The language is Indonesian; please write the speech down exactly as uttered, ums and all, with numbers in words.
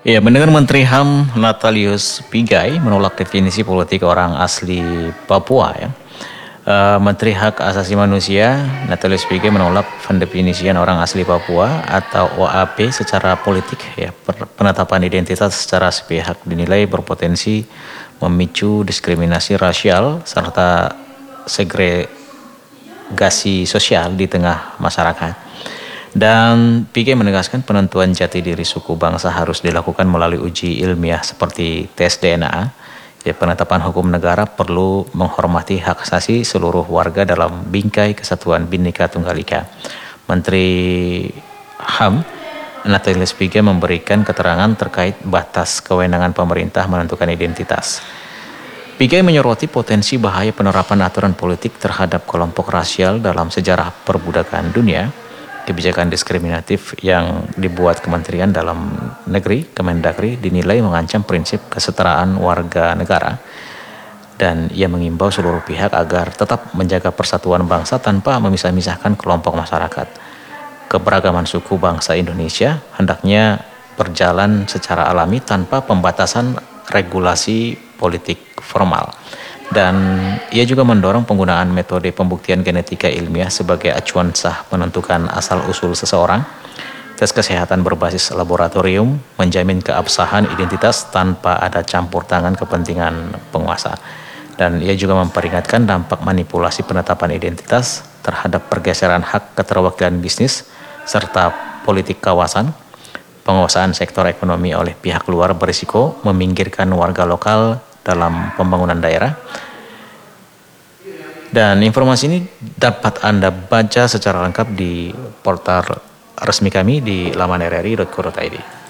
Ya, mendengar Menteri H A M Natalius Pigai menolak definisi politik orang asli Papua ya. Eh, Menteri Hak Asasi Manusia Natalius Pigai menolak pendefinisian orang asli Papua atau O A P secara politik ya. Penetapan identitas secara sepihak dinilai berpotensi memicu diskriminasi rasial serta segregasi sosial di tengah masyarakat. Dan Pigai menegaskan penentuan jati diri suku bangsa harus dilakukan melalui uji ilmiah seperti tes D N A. Ya, penetapan hukum negara perlu menghormati hak asasi seluruh warga dalam bingkai kesatuan Bhinneka Tunggal Ika. Menteri H A M Natalius Pigai memberikan keterangan terkait batas kewenangan pemerintah menentukan identitas. Pigai menyoroti potensi bahaya penerapan aturan politik terhadap kelompok rasial dalam sejarah perbudakan dunia. Kebijakan diskriminatif yang dibuat Kementerian Dalam Negeri, Kemendagri, dinilai mengancam prinsip kesetaraan warga negara, dan ia mengimbau seluruh pihak agar tetap menjaga persatuan bangsa tanpa memisah-misahkan kelompok masyarakat. Keberagaman suku bangsa Indonesia hendaknya berjalan secara alami tanpa pembatasan regulasi politik formal. Dan ia juga mendorong penggunaan metode pembuktian genetika ilmiah sebagai acuan sah menentukan asal-usul seseorang. Tes kesehatan berbasis laboratorium menjamin keabsahan identitas tanpa ada campur tangan kepentingan penguasa. Dan ia juga memperingatkan dampak manipulasi penetapan identitas terhadap pergeseran hak keterwakilan bisnis serta politik kawasan. Penguasaan sektor ekonomi oleh pihak luar berisiko meminggirkan warga lokal dalam pembangunan daerah. Dan informasi ini dapat Anda baca secara lengkap di portal resmi kami di laman r r i titik co titik i d.